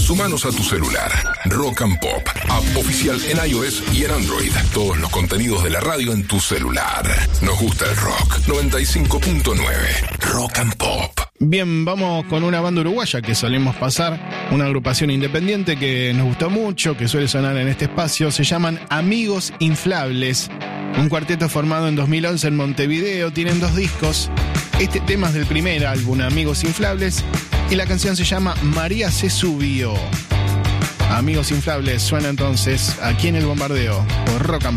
Sumanos a tu celular. Rock and Pop, app oficial en iOS y en Android. Todos los contenidos de la radio en tu celular. Nos gusta el rock. 95.9 Rock and Pop. Bien, vamos con una banda uruguaya que solemos pasar, una agrupación independiente que nos gustó mucho, que suele sonar en este espacio. Se llaman Amigos Inflables, un cuarteto formado en 2011 en Montevideo. Tienen 2 discos. Este tema es del primer álbum, Amigos Inflables, y la canción se llama María se subió. Amigos Inflables suena entonces aquí en El Bombardeo por Rock and